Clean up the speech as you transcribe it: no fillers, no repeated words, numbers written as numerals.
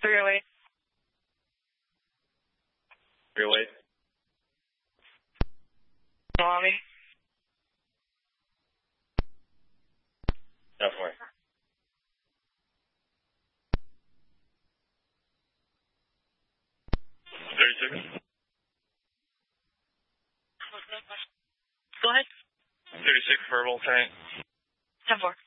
308. 308. Miami. Definitely. 36. Go ahead. 36 verbal tank. 10-4.